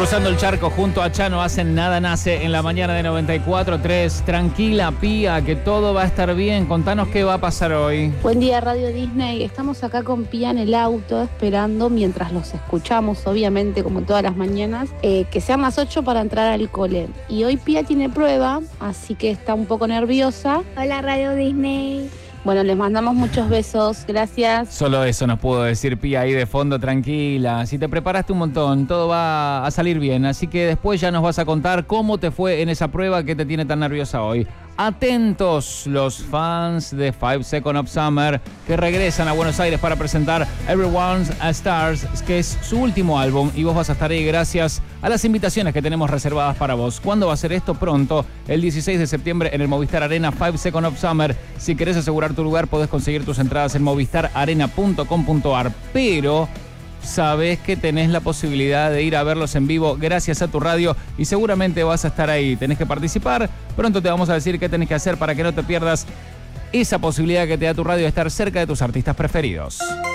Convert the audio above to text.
Cruzando el charco junto a Chano hacen Nada Nace en la mañana de 94.3. Tranquila, Pía, que todo va a estar bien. Contanos qué va a pasar hoy. Buen día, Radio Disney. Estamos acá con Pía en el auto esperando, mientras los escuchamos, obviamente, como todas las mañanas, que sean las 8 para entrar al cole. Y hoy Pía tiene prueba, así que está un poco nerviosa. Hola, Radio Disney. Bueno, les mandamos muchos besos. Gracias. Solo eso nos pudo decir Pía ahí de fondo, tranquila. Si te preparaste un montón, todo va a salir bien. Así que después ya nos vas a contar cómo te fue en esa prueba que te tiene tan nerviosa hoy. Atentos los fans de 5 Seconds of Summer que regresan a Buenos Aires para presentar Everyone's a Stars, que es su último álbum, y vos vas a estar ahí gracias a las invitaciones que tenemos reservadas para vos. ¿Cuándo va a ser esto? Pronto, el 16 de septiembre en el Movistar Arena, 5 Seconds of Summer. Si querés asegurar tu lugar, podés conseguir tus entradas en movistararena.com.ar, pero sabés que tenés la posibilidad de ir a verlos en vivo gracias a tu radio y seguramente vas a estar ahí. Tenés que participar. Pronto te vamos a decir qué tenés que hacer para que no te pierdas esa posibilidad que te da tu radio de estar cerca de tus artistas preferidos.